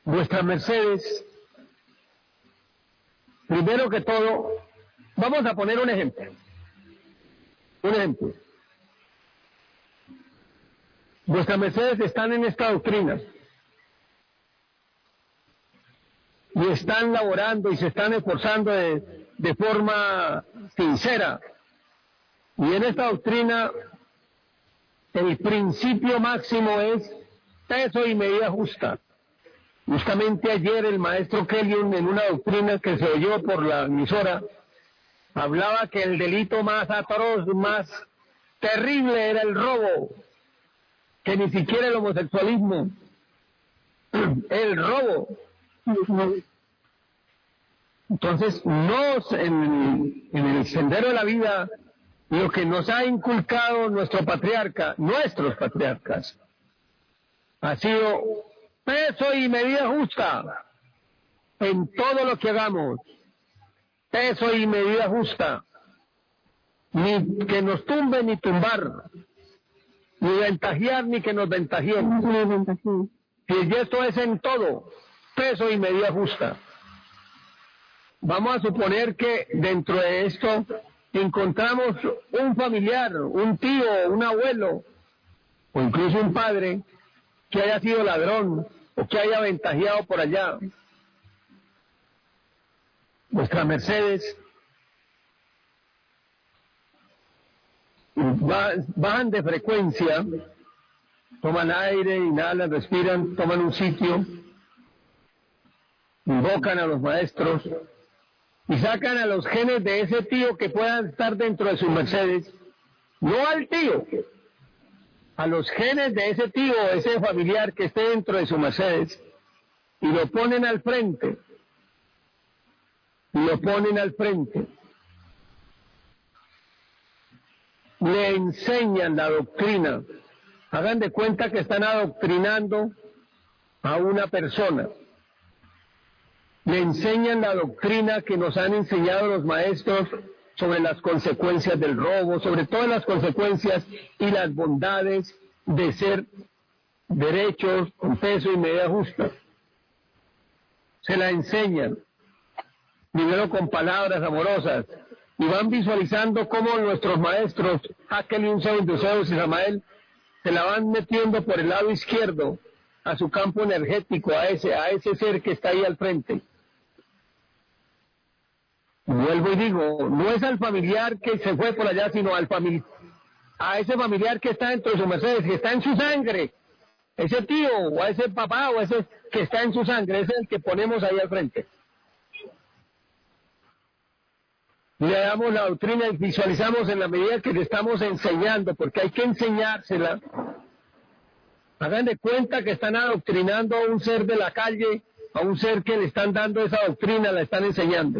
Vuestras mercedes, primero que todo, vamos a poner un ejemplo. Vuestras mercedes están en esta doctrina y están laborando y se están esforzando de forma sincera. Y en esta doctrina el principio máximo es peso y medida justa. Justamente ayer el maestro Kelly, en una doctrina que se oyó por la emisora, hablaba que el delito más atroz, más terrible era el robo, que ni siquiera el homosexualismo, el robo. Entonces, en el sendero de la vida, lo que nos ha inculcado nuestros patriarcas, ha sido peso y medida justa en todo lo que hagamos. Peso y medida justa. Ni que nos tumbe ni tumbar. Ni ventajear ni que nos ventajeen. Y esto es en todo. Peso y medida justa. Vamos a suponer que dentro de esto encontramos un familiar, un tío, un abuelo, o incluso un padre, que haya sido ladrón, o que haya ventajeado por allá. Vuestras mercedes bajan de frecuencia, toman aire, inhalan, respiran, toman un sitio, invocan a los maestros y sacan a los genes de ese tío que puedan estar dentro de sus mercedes, no al tío, a los genes de ese tío o ese familiar que esté dentro de sus mercedes, y lo ponen al frente. Le enseñan la doctrina. Hagan de cuenta que están adoctrinando a una persona. Le enseñan la doctrina que nos han enseñado los maestros sobre las consecuencias del robo, sobre todas las consecuencias y las bondades de ser derechos con peso y medida justa. Se la enseñan, primero con palabras amorosas, y van visualizando cómo nuestros maestros, Jacqueline, Zeus y Samael, se la van metiendo por el lado izquierdo a su campo energético, a ese ser que está ahí al frente. Vuelvo y digo, no es al familiar que se fue por allá, sino a ese familiar que está dentro de su mercedes, que está en su sangre. Ese tío, o a ese papá, o ese que está en su sangre, ese es el que ponemos ahí al frente. Le damos la doctrina y visualizamos en la medida que le estamos enseñando, porque hay que enseñársela. Hagan de cuenta que están adoctrinando a un ser de la calle, a un ser que le están dando esa doctrina, la están enseñando.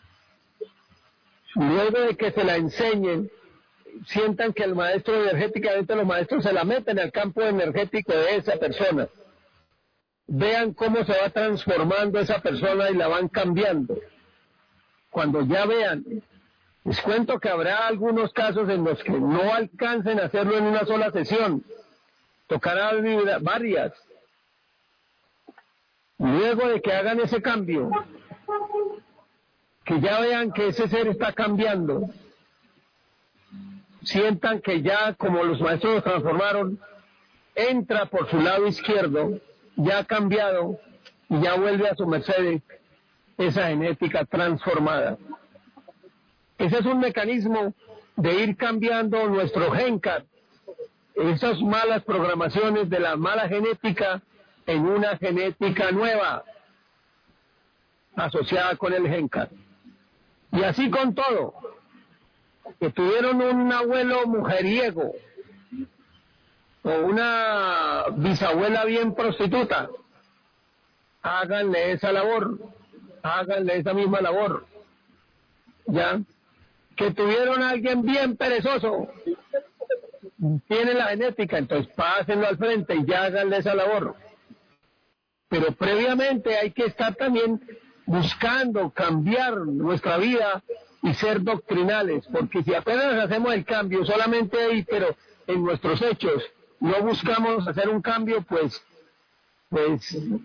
Luego de que se la enseñen, sientan que el maestro energéticamente, los maestros se la meten al campo energético de esa persona. Vean cómo se va transformando esa persona y la van cambiando. Cuando ya vean, les cuento que habrá algunos casos en los que no alcancen a hacerlo en una sola sesión. Tocará varias. Luego de que hagan ese cambio, que ya vean que ese ser está cambiando, sientan que ya, como los maestros los transformaron, entra por su lado izquierdo, ya ha cambiado, y ya vuelve a su merced esa genética transformada. Ese es un mecanismo de ir cambiando nuestro GenCat, esas malas programaciones de la mala genética en una genética nueva, asociada con el GenCat. Y así con todo, que tuvieron un abuelo mujeriego, o una bisabuela bien prostituta, háganle esa labor, háganle esa misma labor, ¿ya? Que tuvieron a alguien bien perezoso, tiene la genética, entonces pásenlo al frente y ya háganle esa labor. Pero previamente hay que estar también buscando cambiar nuestra vida y ser doctrinales, porque si apenas hacemos el cambio solamente ahí, pero en nuestros hechos no buscamos hacer un cambio, pues